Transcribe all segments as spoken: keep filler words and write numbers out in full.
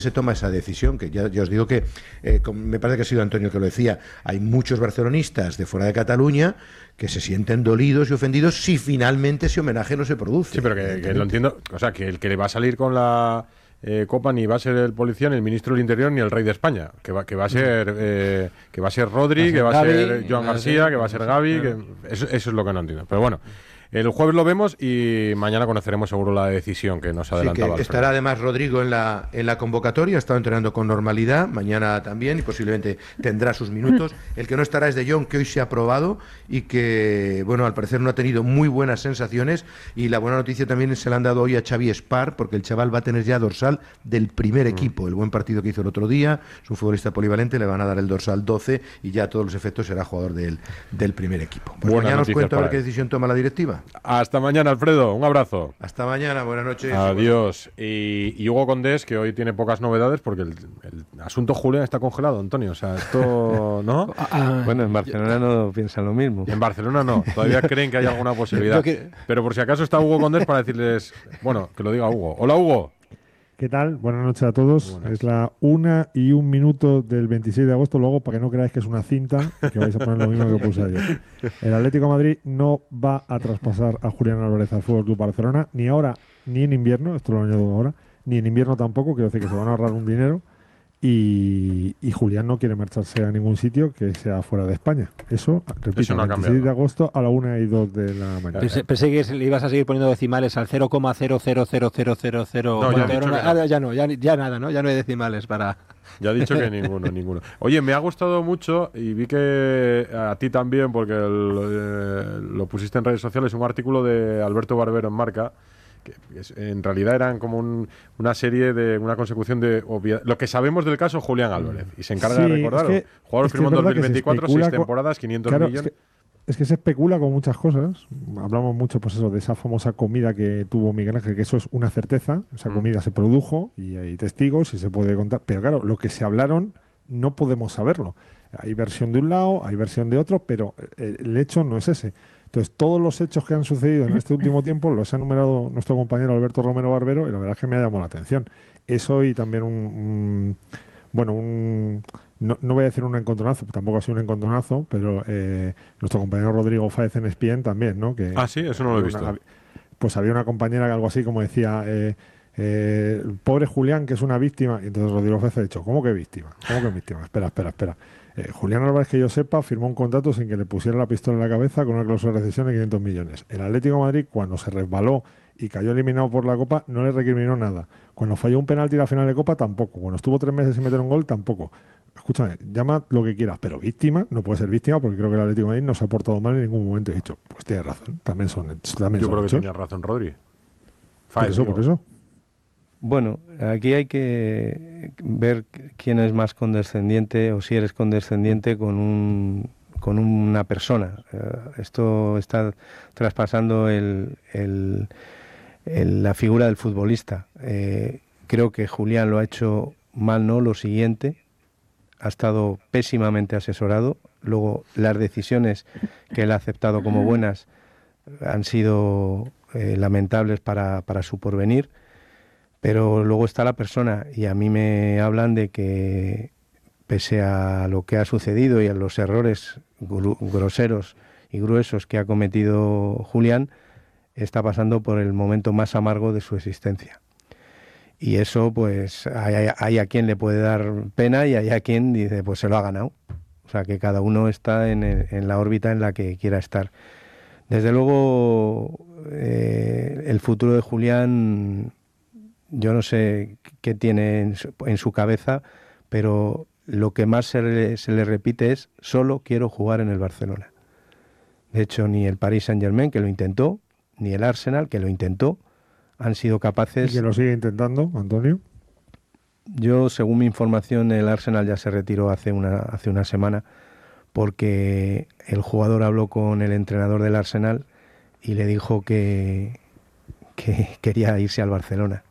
se toma esa decisión, que ya, ya os digo que eh, me parece que ha sido Antonio que lo decía, hay muchos barcelonistas de fuera de Cataluña que se sienten dolidos y ofendidos si finalmente ese homenaje no se produce. Sí, pero que, que lo entiendo, o sea, que el que le va a salir con la eh, copa ni va a ser el policía, ni el ministro del Interior, ni el rey de España, que va, que va a ser eh, que va a ser Rodri, va a ser que va a ser Gavi, Joan García, que va a ser Gavi, que, eso, eso es lo que no entiendo. Pero bueno, el jueves lo vemos y mañana conoceremos seguro la decisión que nos adelantaba. Sí, que estará además Rodrigo en la, en la convocatoria, ha estado entrenando con normalidad, mañana también y posiblemente tendrá sus minutos. El que no estará es De Jong, que hoy se ha probado y que, bueno, al parecer no ha tenido muy buenas sensaciones, y la buena noticia también se la han dado hoy a Xavi Espar, porque el chaval va a tener ya dorsal del primer equipo, el buen partido que hizo el otro día, es un futbolista polivalente, le van a dar el dorsal doce y ya a todos los efectos será jugador del, del primer equipo. Pues mañana os cuento a ver qué decisión toma la directiva. Hasta mañana, Alfredo. Un abrazo. Hasta mañana. Buenas noches. Adiós. Y, y Hugo Condés, que hoy tiene pocas novedades porque el, el asunto Julián está congelado, Antonio. O sea, esto, ¿no? Bueno, en Barcelona no piensan lo mismo. En Barcelona no. Todavía creen que hay alguna posibilidad. Pero por si acaso está Hugo Condés para decirles, bueno, que lo diga Hugo. Hola, Hugo. ¿Qué tal? Buenas noches a todos. Buenas. Es la una y un minuto del veintiséis de agosto, luego para que no creáis que es una cinta, que vais a poner lo mismo que puse ayer. El Atlético de Madrid no va a traspasar a Julián Álvarez al Fútbol Club Barcelona, ni ahora ni en invierno, esto lo añado ahora, ni en invierno tampoco, quiero decir que se van a ahorrar un dinero, y, y Julián no quiere marcharse a ningún sitio que sea fuera de España. Eso, repito, Eso no el veintiséis de agosto a la una y dos de la mañana. Pensé, pensé que le ibas a seguir poniendo decimales al cero coma cero cero cero cero cero cero. No, ya, no. Ah, ya no, ya, ya nada, ¿no? Ya no hay decimales para... Ya he dicho que ninguno, ninguno. Oye, me ha gustado mucho y vi que a ti también, porque el, eh, lo pusiste en redes sociales, un artículo de Alberto Barbero en Marca, que es, en realidad eran como un, una serie de una consecución de obvia, lo que sabemos del caso Julián Álvarez, y se encarga sí, de recordarlo. Es que, jugador es firmó en dos mil veinticuatro, seis temporadas, quinientos claro, millones. Es que, es que se especula con muchas cosas. Hablamos mucho, pues eso, de esa famosa comida que tuvo Miguel Ángel, que eso es una certeza. Esa comida mm. se produjo y hay testigos y se puede contar. Pero claro, lo que se hablaron no podemos saberlo. Hay versión de un lado, hay versión de otro, pero el hecho no es ese. Entonces, todos los hechos que han sucedido en este último tiempo los ha enumerado nuestro compañero Alberto Romero Barbero, y la verdad es que me ha llamado la atención. Eso y también un... un bueno, un... No, no voy a decir un encontronazo, tampoco ha sido un encontronazo, pero eh, nuestro compañero Rodrigo Fáez en E S P N también, ¿no? Que, ah, sí, eso no lo he visto. Una, pues había una compañera que algo así como decía... Eh, Eh, pobre Julián, que es una víctima. Y entonces Rodrigo Fez ha dicho, ¿cómo que víctima? ¿Cómo que víctima? Espera, espera, espera. Eh, Julián Álvarez, que yo sepa, firmó un contrato sin que le pusiera la pistola en la cabeza con una cláusula de rescisión de quinientos millones. El Atlético de Madrid, cuando se resbaló y cayó eliminado por la Copa, no le recriminó nada. Cuando falló un penalti en la final de Copa, tampoco. Cuando estuvo tres meses sin meter un gol, tampoco. Escúchame, llama lo que quieras, pero víctima, no puede ser víctima, porque creo que el Atlético de Madrid no se ha portado mal en ningún momento. He dicho, pues tienes razón, también son también Yo son creo hechos. que tenía razón Rodri. Por eso, por eso. Bueno, aquí hay que ver quién es más condescendiente, o si eres condescendiente con un con una persona. Uh, esto está traspasando el, el, el, la figura del futbolista. Eh, creo que Julián lo ha hecho mal, no lo siguiente, ha estado pésimamente asesorado. Luego, las decisiones que él ha aceptado como buenas han sido eh, lamentables para, para su porvenir. Pero luego está la persona, y a mí me hablan de que, pese a lo que ha sucedido y a los errores gru- groseros y gruesos que ha cometido Julián, está pasando por el momento más amargo de su existencia. Y eso, pues, hay, hay a quien le puede dar pena y hay a quien dice, pues se lo ha ganado. O sea, que cada uno está en, el, en la órbita en la que quiera estar. Desde luego, eh, el futuro de Julián... Yo no sé qué tiene en su, en su cabeza, pero lo que más se le, se le repite es: solo quiero jugar en el Barcelona. De hecho, ni el Paris Saint-Germain, que lo intentó, ni el Arsenal, que lo intentó, han sido capaces... ¿Y que lo sigue intentando, Antonio? Yo, según mi información, el Arsenal ya se retiró hace una, hace una semana, porque el jugador habló con el entrenador del Arsenal y le dijo que, que quería irse al Barcelona.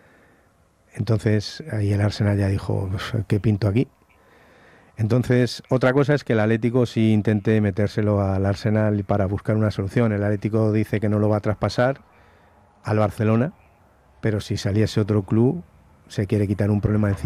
Entonces, ahí el Arsenal ya dijo, ¿qué pinto aquí? Entonces, otra cosa es que el Atlético sí intente metérselo al Arsenal para buscar una solución. El Atlético dice que no lo va a traspasar al Barcelona, pero si saliese otro club, se quiere quitar un problema encima.